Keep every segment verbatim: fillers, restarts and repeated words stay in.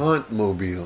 Hauntmobile.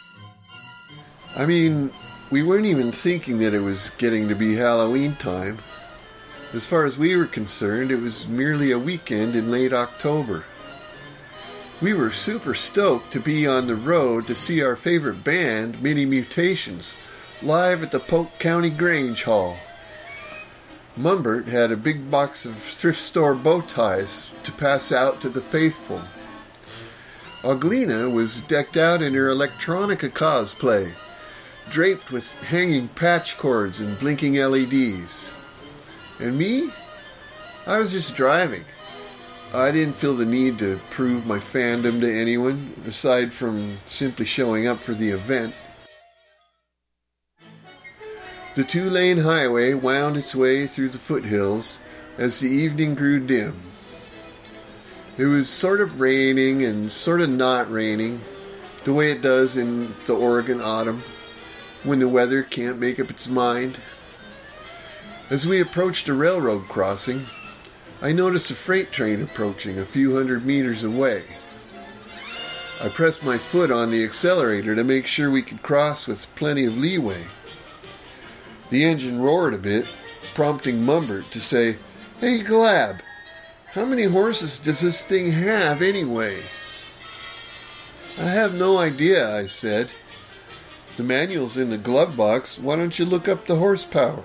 I mean, we weren't even thinking that it was getting to be Halloween time. As far as we were concerned, it was merely a weekend in late October. We were super stoked to be on the road to see our favorite band, Mini Mutations, live at the Polk County Grange Hall. Mumbert had a big box of thrift store bow ties to pass out to the faithful. Auglina was decked out in her electronica cosplay, draped with hanging patch cords and blinking L E Ds. And me? I was just driving. I didn't feel the need to prove my fandom to anyone, aside from simply showing up for the event. The two-lane highway wound its way through the foothills as the evening grew dim. It was sort of raining and sort of not raining, the way it does in the Oregon autumn, when the weather can't make up its mind. As we approached a railroad crossing, I noticed a freight train approaching a few hundred meters away. I pressed my foot on the accelerator to make sure we could cross with plenty of leeway. The engine roared a bit, prompting Mumbert to say, "Hey, Glab, how many horses does this thing have anyway?" "I have no idea," I said. "The manual's in the glove box. Why don't you look up the horsepower?"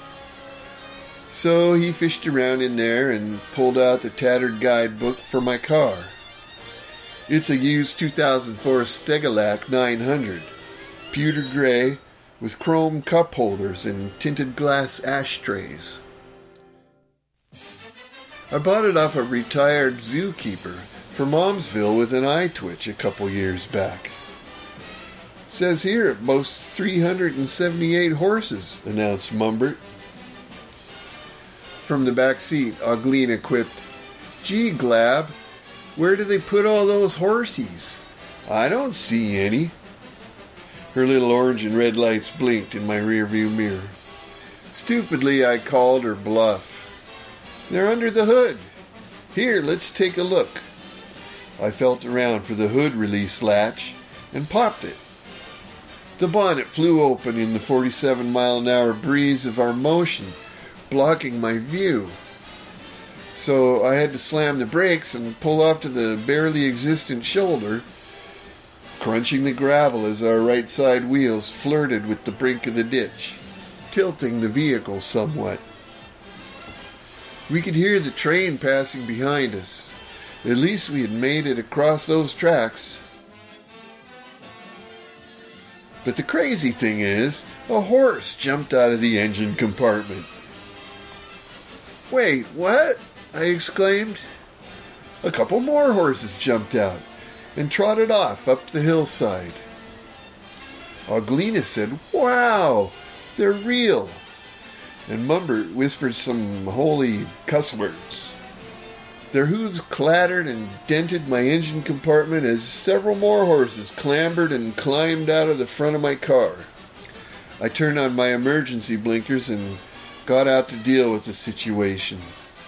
So he fished around in there and pulled out the tattered guidebook for my car. It's a used two thousand four Stegelak nine hundred, pewter gray, with chrome cup holders and tinted glass ashtrays. I bought it off a retired zookeeper from Momsville with an eye twitch a couple years back. "Says here it boasts three hundred seventy-eight horses," announced Mumbert. From the back seat, Auglina quipped, "Gee, Glab, where do they put all those horsies? I don't see any." Her little orange and red lights blinked in my rearview mirror. Stupidly, I called her bluff. "They're under the hood. Here, let's take a look." I felt around for the hood release latch and popped it. The bonnet flew open in the forty-seven mile an hour breeze of our motion, blocking my view. So I had to slam the brakes and pull off to the barely existent shoulder, crunching the gravel as our right side wheels flirted with the brink of the ditch, tilting the vehicle somewhat. We could hear the train passing behind us. At least we had made it across those tracks. But the crazy thing is, a horse jumped out of the engine compartment. "Wait, what?" I exclaimed. A couple more horses jumped out and trotted off up the hillside. Auglina said, "Wow, they're real." And Mumbert whispered some holy cuss words. Their hooves clattered and dented my engine compartment as several more horses clambered and climbed out of the front of my car. I turned on my emergency blinkers and got out to deal with the situation.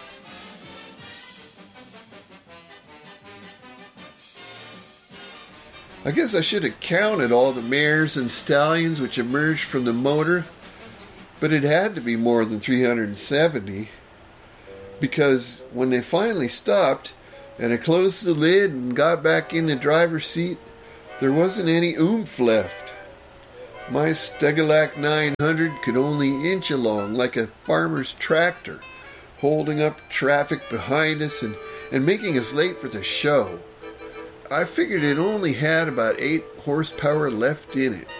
I guess I should have counted all the mares and stallions which emerged from the motor, but it had to be more than three hundred seventy, because when they finally stopped and I closed the lid and got back in the driver's seat, there wasn't any oomph left. My Stegelak nine hundred could only inch along like a farmer's tractor, holding up traffic behind us and, and making us late for the show. I figured it only had about eight horsepower left in it.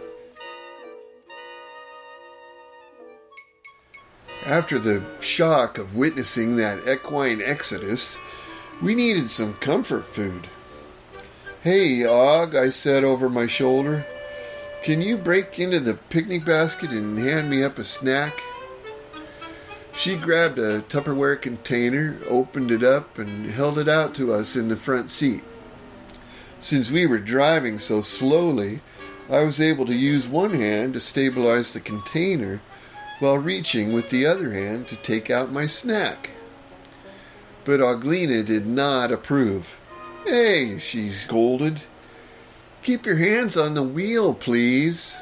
After the shock of witnessing that equine exodus, we needed some comfort food. "Hey, Aug," I said over my shoulder, "can you break into the picnic basket and hand me up a snack?" She grabbed a Tupperware container, opened it up, and held it out to us in the front seat. Since we were driving so slowly, I was able to use one hand to stabilize the container while reaching with the other hand to take out my snack. But Auglina did not approve. "Hey," she scolded, Keep your hands on the wheel, please."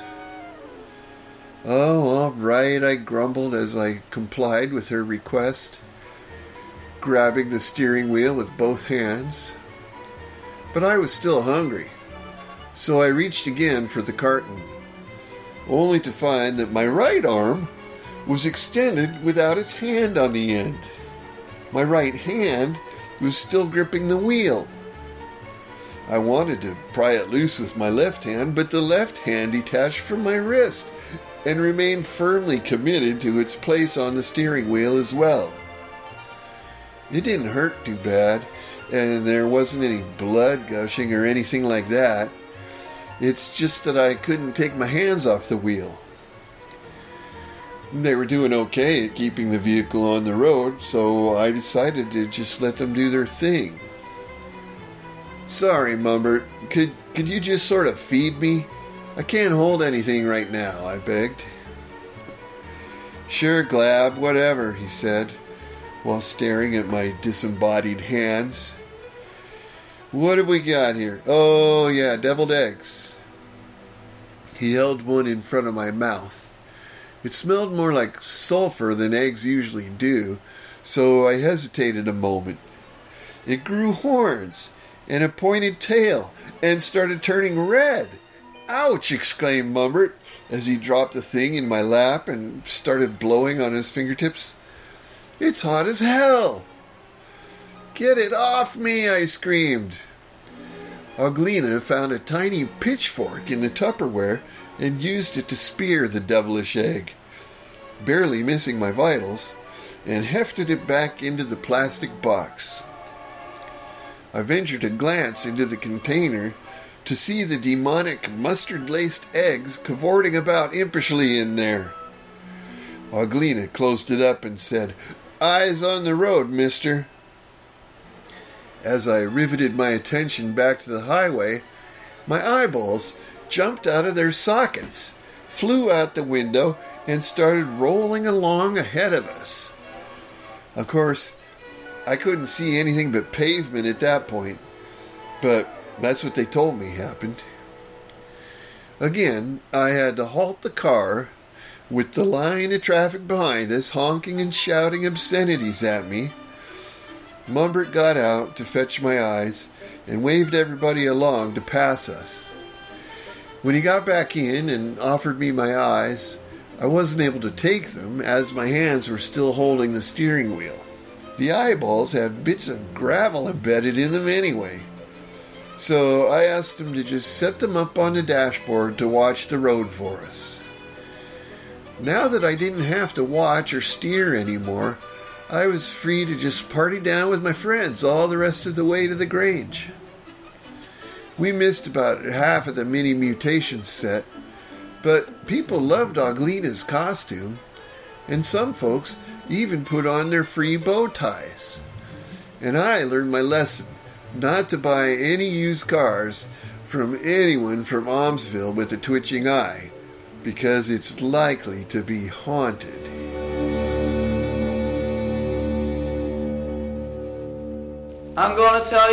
"Oh, all right," I grumbled as I complied with her request, grabbing the steering wheel with both hands. But I was still hungry, so I reached again for the carton, only to find that my right arm was extended without its hand on the end. My right hand was still gripping the wheel. I wanted to pry it loose with my left hand, but the left hand detached from my wrist and remained firmly committed to its place on the steering wheel as well. It didn't hurt too bad, and there wasn't any blood gushing or anything like that. It's just that I couldn't take my hands off the wheel. They were doing okay at keeping the vehicle on the road, so I decided to just let them do their thing. "Sorry, Mumbert, could, could you just sort of feed me? I can't hold anything right now," I begged. "Sure, Glab, whatever," he said, while staring at my disembodied hands. "What have we got here? Oh, yeah, deviled eggs." He held one in front of my mouth. It smelled more like sulfur than eggs usually do, so I hesitated a moment. It grew horns and a pointed tail and started turning red. "Ouch!" exclaimed Mumbert as he dropped the thing in my lap and started blowing on his fingertips. "It's hot as hell!" "Get it off me!" I screamed. Auglina found a tiny pitchfork in the Tupperware and used it to spear the devilish egg, barely missing my vitals, and hefted it back into the plastic box. I ventured a glance into the container to see the demonic mustard-laced eggs cavorting about impishly in there. Auglina closed it up and said, "Eyes on the road, mister." As I riveted my attention back to the highway, my eyeballs jumped out of their sockets, flew out the window, and started rolling along ahead of us. Of course, I couldn't see anything but pavement at that point, but that's what they told me happened. Again, I had to halt the car, with the line of traffic behind us honking and shouting obscenities at me. Mumbert got out to fetch my eyes and waved everybody along to pass us. When he got back in and offered me my eyes, I wasn't able to take them as my hands were still holding the steering wheel. The eyeballs had bits of gravel embedded in them anyway, so I asked him to just set them up on the dashboard to watch the road for us. Now that I didn't have to watch or steer anymore, I was free to just party down with my friends all the rest of the way to the Grange. We missed about half of the mini mutations set, but people loved Auglina's costume, and some folks even put on their free bow ties. And I learned my lesson, not to buy any used cars from anyone from Almsville with a twitching eye, because it's likely to be haunted. I'm going to tell you